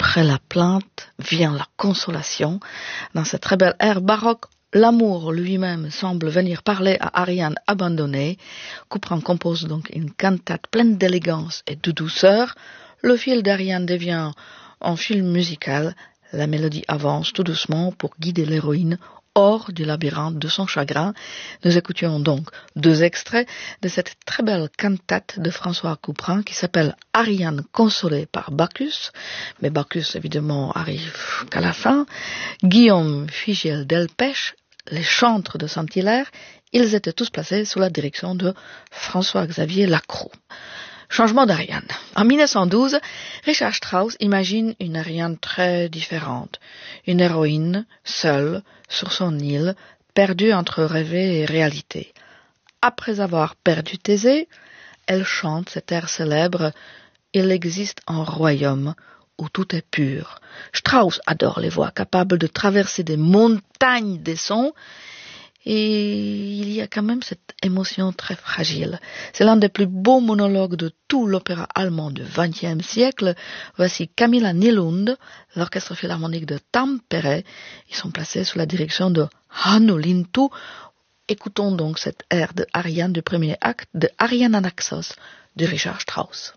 Après la plainte vient la consolation. Dans cette très belle air baroque, l'amour lui-même semble venir parler à Ariane abandonnée. Couperin compose donc une cantate pleine d'élégance et de douceur. Le fil d'Ariane devient un fil musical. La mélodie avance tout doucement pour guider l'héroïne hors du labyrinthe de son chagrin. Nous écoutions donc 2 extraits de cette très belle cantate de François Couperin qui s'appelle Ariane consolée par Bacchus. Mais Bacchus, évidemment, arrive qu'à la fin. Guillaume Figel Delpech, les chantres de Saint-Hilaire, ils étaient tous placés sous la direction de François-Xavier Lacroix. Changement d'Ariane. En 1912, Richard Strauss imagine une Ariane très différente. Une héroïne, seule, sur son île, perdue entre rêver et réalité. Après avoir perdu Thésée, elle chante cet air célèbre « Il existe un royaume où tout est pur ». Strauss adore les voix capables de traverser des montagnes des sons. Et il y a quand même cette émotion très fragile. C'est l'un des plus beaux monologues de tout l'opéra allemand du XXe siècle. Voici Camilla Nylund, l'orchestre philharmonique de Tampere. Ils sont placés sous la direction de Hannu Lintu. Écoutons donc cette air de Ariane du premier acte de Ariane Anaxos de Richard Strauss.